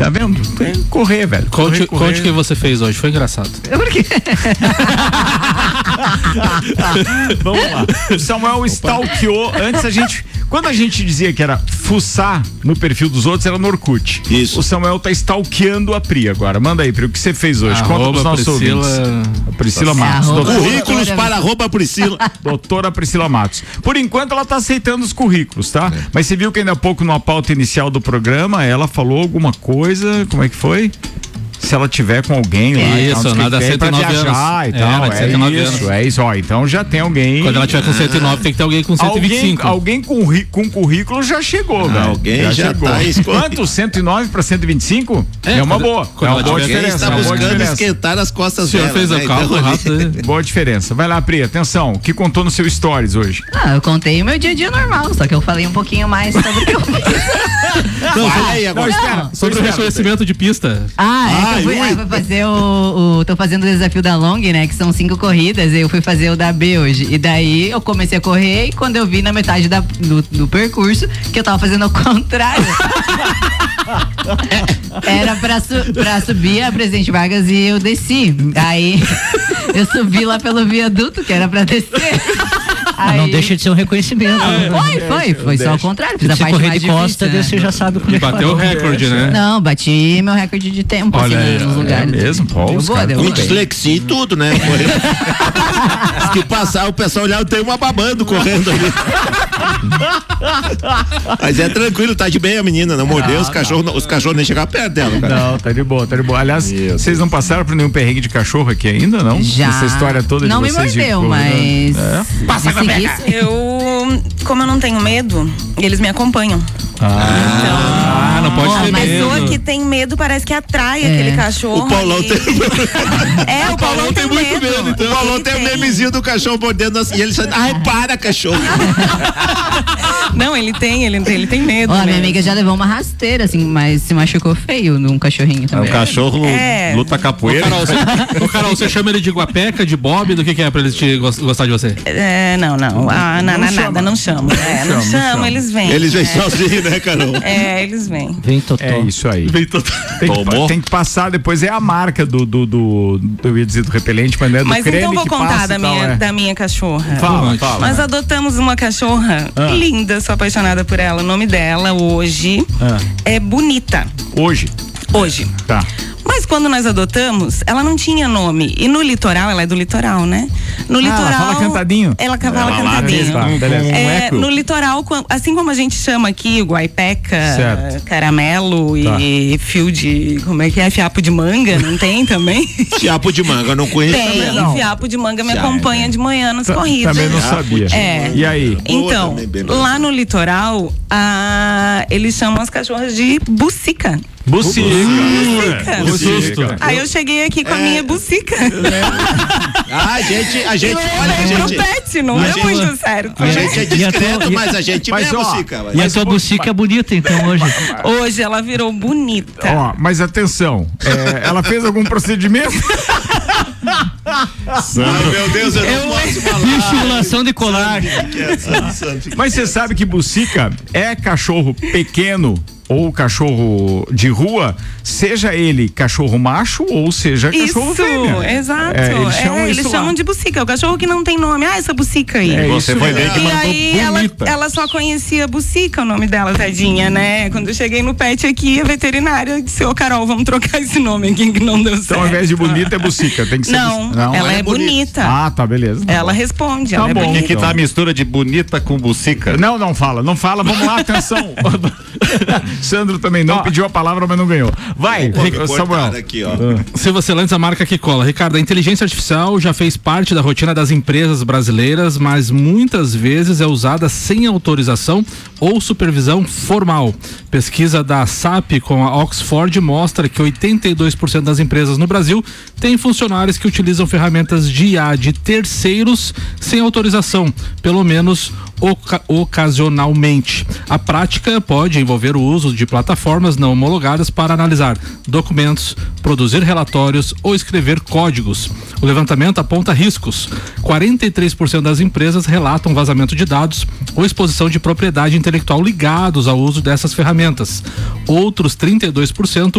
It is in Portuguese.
Tá vendo? Tem que correr, velho. Conte o que você fez hoje, foi engraçado. Por quê? Vamos lá. O Samuel stalkeou. Quando a gente dizia que era fuçar no perfil dos outros, era no Orkut. Isso. O Samuel tá stalkeando a Pri agora. Manda aí, Pri, o que você fez hoje? Conta pros nossos ouvintes. A Priscila Matos. Currículos para @Priscila. Doutora Priscila Matos. Por enquanto ela tá aceitando os currículos, tá? Mas você viu que ainda há pouco, numa pauta inicial do programa, ela falou alguma coisa, como é que foi? Se ela tiver com alguém lá, isso, nada 109 anos. E tal, é isso. Ó, então já tem alguém. Quando ela tiver com 109, tem que ter alguém com 125. Alguém com currículo já chegou, velho. Alguém já chegou. Quanto? 109 para 125? É uma boa. É uma boa diferença. Está buscando esquentar as costas dela. O senhor fez o cálculo rápido. Boa diferença. Vai lá, Pri, atenção. O que contou no seu stories hoje? Eu contei o meu dia a dia normal, só que eu falei um pouquinho mais sobre o que eu fiz. Sobre o reconhecimento de pista. Eu fui fazer tô fazendo o desafio da Long, né? Que são 5 corridas. Eu fui fazer o da B hoje. E daí eu comecei a correr e quando eu vi na metade do percurso que eu tava fazendo ao contrário. Era pra subir a Presidente Vargas e eu desci. Aí eu subi lá pelo viaduto, que era pra descer. Aí... Não deixa de ser um reconhecimento. Foi só ao contrário. Fiz a parte correr mais de costa, você já sabe como é que bateu o recorde, né? Não, bati meu recorde de tempo. Olha assim, nos lugares. Mesmo, Pô, com dislexia e tudo, né? Se passar, o pessoal olhar, tem uma babando correndo ali. Mas é tranquilo, tá de bem a menina, não mordeu, os cachorros nem chegaram perto dela, cara. Não, tá de boa. Aliás, vocês não passaram por nenhum perrengue de cachorro aqui ainda, não? Já. Essa história toda não de vocês. Não me mordeu, mas... Passa pra pegar. Como eu não tenho medo, eles me acompanham. Não pode ter mas medo. Mas que tem medo parece que atrai aquele cachorro. O Paulão tem... o Paulão tem muito medo. Então. O Paulão tem o memezinho do cachorro mordendo assim, e ele sai, para, cachorro. Não, ele tem medo. Minha amiga já levou uma rasteira, assim, mas se machucou feio num cachorrinho também. O cachorro luta capoeira. Carol, você chama ele de guapeca, de Bob, do que é pra eles gostar de você? Não. Nada, não chamo. Não chamo, eles vêm. Eles vêm sozinhos, né, Carol? Eles vêm. Vem Totó. É isso aí. Tem que passar, depois é a marca eu ia dizer do repelente, mas não é do creme. Mas então vou contar passa, da minha cachorra. Fala. Nós adotamos uma cachorra linda, sou apaixonada por ela. O nome dela hoje é Bonita. Hoje? Tá. Mas quando nós adotamos, ela não tinha nome. E no litoral, ela é do litoral, né? No litoral. Ela fala cantadinho? Ela fala cantadinho. No litoral, assim como a gente chama aqui guaipeca, caramelo e fio de. Como é que é? Fiapo de manga, não tem também? Fiapo de manga, não conheço. Tem, não. Fiapo de manga me acompanha de manhã nas corridas. Também não sabia. E aí? Então, lá no litoral, eles chamam as cachorras de bucica. Bucica. Aí eu cheguei aqui com a minha bucica. A gente olha, pro pet, não é muito certo. A gente é discreto, mas a gente vê a bucica. E a sua bucica é bonita, então, hoje? Hoje ela virou bonita. Mas atenção, ela fez algum procedimento? Meu Deus, eu não posso falar. Estimulação de colar. Mas você sabe que bucica é cachorro pequeno ou cachorro de rua, seja ele cachorro macho ou seja cachorro fêmea. Exato. Eles chamam de bucica, o cachorro que não tem nome. Essa bucica aí. Você foi ver que mandou aí ela só conhecia bucica, o nome dela, tadinha, né? Quando eu cheguei no pet aqui, a veterinária disse, Carol, vamos trocar esse nome aqui que não deu certo. Então, ao invés de bonita, é bucica, tem que ser Não, ela é bonita. Tá, beleza. Ela responde, ela é bonita. Por que tá a mistura de bonita com bucica? Não fala, vamos lá, atenção. Sandro também não pediu a palavra, mas não ganhou. Vai, Samuel. Aqui, Se você lança a marca que cola. Ricardo, a inteligência artificial já fez parte da rotina das empresas brasileiras, mas muitas vezes é usada sem autorização ou supervisão formal. Pesquisa da SAP com a Oxford mostra que 82% das empresas no Brasil têm funcionários que utilizam ferramentas de IA de terceiros sem autorização, pelo menos ocasionalmente. A prática pode envolver o uso de plataformas não homologadas para analisar documentos, produzir relatórios ou escrever códigos. O levantamento aponta riscos. 43% das empresas relatam vazamento de dados ou exposição de propriedade intelectual ligados ao uso dessas ferramentas. Outros 32%